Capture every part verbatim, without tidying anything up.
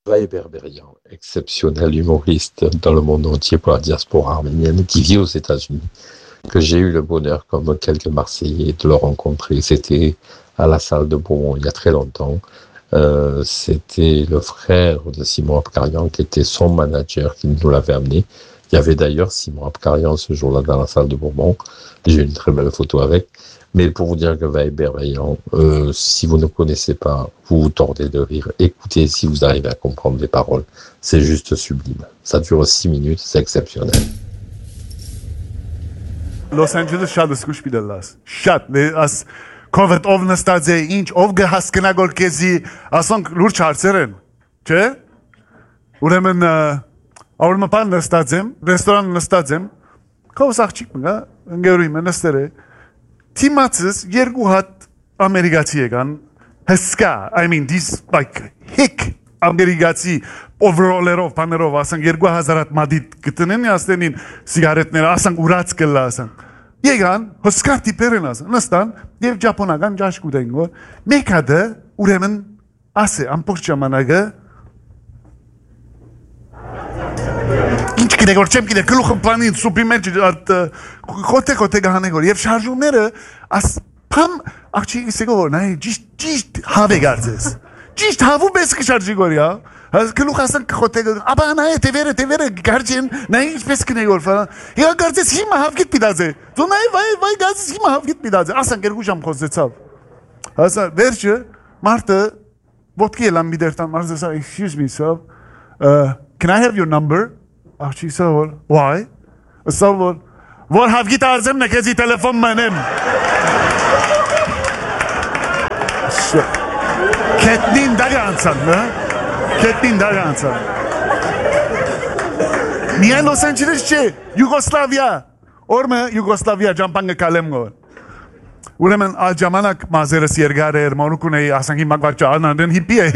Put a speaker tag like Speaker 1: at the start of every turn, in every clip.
Speaker 1: Vaï Berberian, exceptionnel humoriste dans le monde entier pour la diaspora arménienne, qui vit aux États-Unis, que j'ai eu le bonheur, comme quelques Marseillais, de le rencontrer. C'était à la salle de Beaumont il y a très longtemps. Euh, c'était le frère de Simon Abkarian qui était son manager qui nous l'avait amené. Il y avait d'ailleurs Simon Abkarian ce jour-là dans la salle de Bourbon. J'ai une très belle photo avec. Mais pour vous dire que Vaïber Vaillant, euh, si vous ne connaissez pas, vous vous tordez de rire. Écoutez si vous arrivez à comprendre les paroles. C'est juste sublime. Ça dure six minutes, c'est exceptionnel.
Speaker 2: Los Angeles շատ սկուշ պիտելաս շատ աս կովերտ ով նստած է ինչ ով գհասկնա գոր քեզի ասոնք լուրջ հարցեր են չէ ուրեմն ಅವ್ರ պան նստած եմ ռեստորան նստած եմ կովս աղջիկ մգա ընկերուհի նստեր է թիմացս երկու հատ ամերիկացի եկան հսկա I mean these like hick ամերիկացի overall-երով բաներով ասենք երկու հազար հատ մադիտ գտնեն ասենին սիգարետները ասենք ուրած կլա ասենք եկան հսկա տիպեր են ասեն նստան եւ ճապոնական ջաշ կուտեն գոր մեկ հատը ուրեմն ասե ամբողջ ժամանակը ինչ գիտե գոր չեմ գիտե գլուխը պլանին սուպի մեջ խոտե խոտե գահանե գոր եւ շարժումները աս փամ աղջի սեգոր նայ ճիշտ ճիշտ հավե գարձես ճիշտ հավու պես կշարժի գորյա գլուխ ասենք խոտե աբա նայ տևերը տևերը գարջեն նայ ինչպես կնե գոր ֆա իա գարձես հիմա հավգիտ պիտազե դու նայ վայ վայ գարձես հիմա հավգիտ պիտազե ասենք երկու ժամ խոսեցավ ասա վերջը մարտը ոտքի լամ միդերտան մարզը սա excuse me sir uh, can I have your number աղջի սա որ why սա որ որ հավգիտ արզեմ նկեզի տելեֆոն մանեմ Ketnin dagansan mı? Ketnin dagansan. Niye Los Angeles'çi? Yugoslavya. Orma Yugoslavya Jampanga kalemgo. Uremen al jamanak mazeres yergare ermanukune asangi magvarcha ananden hippiye.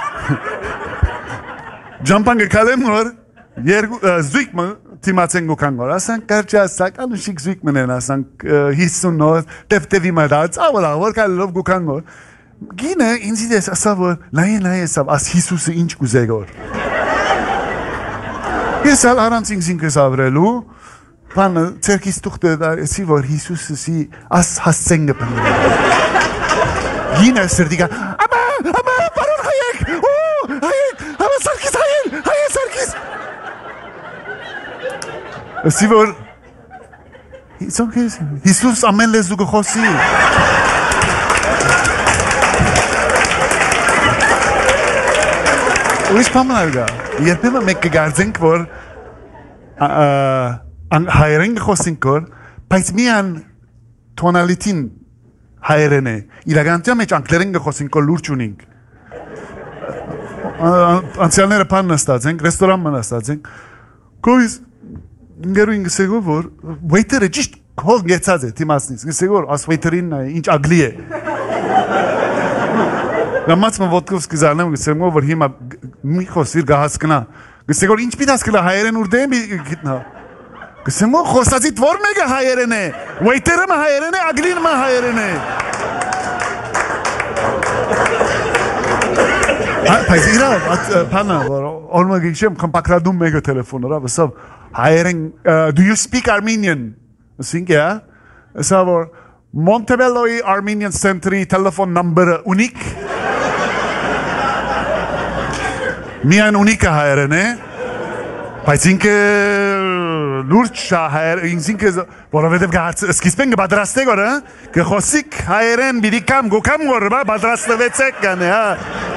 Speaker 2: Jampanga kalemgo yergu zük mü? Timatsengo kangor. Asan karcha sak anushik zük menen asan hissun no teftevi madat. Avala vor kalov gukangor. Gine inzides asavor laye laye sav as Hisus inch guzegor. Yesal arancing zinkes avrelu pan cerkis tuchte da sivor Hisus si as hasenge pen. Gine serdiga ama ama baron hayek oh hayek ama sarkis hayek hayek sarkis. Sivor Hisus Hisus amen lezugo khosi. Ուրիշ պամանար գա, երբեմը մեկ կգարձենք, որ հայերեն կխոսենք կոր, բայց միան տոնալիտին հայերեն է, իրագանտյա մեջ անգլերեն կխոսենք կոր լուրջ ունինք։ Անցյալները պան նստած ենք, ռեստորան մը նստած ենք, կովիս ընգերույն գսեգոր, որ վեյտերը ճիշտ հող գեցած է, թիմացնից, գսեգոր, աս վեյտերին ինչ ագլի է։ Գամացմը ոտքով սկզանեմ գսեմ որ հիմա մի խոսիր գահասկնա գսեգոր ինչ պիտաս կլա հայերեն ուրդեմ գիտնա գսեմ խոսածիտ որ մեկը հայերեն է վեյտերը մը հայերեն է ագլին մը հայերեն է բայց իրա պանա որ օրմը գիշեմ կմպակրադում մեկը տելեֆոնորա վսավ հայերեն do you speak Armenian ասինք է ասա որ Montebello Armenian Center-ի տելեֆոն նամբերը ունիք Միան ունիկը հայերեն է, բայց ինքը լուրջ հայեր, ինքը որովհետև սկիզբեն կբադրաստե գորը, կխոսիկ հայերեն բիդի կամ գոկամ գորը, բադրաստվեցեք գանը, հա։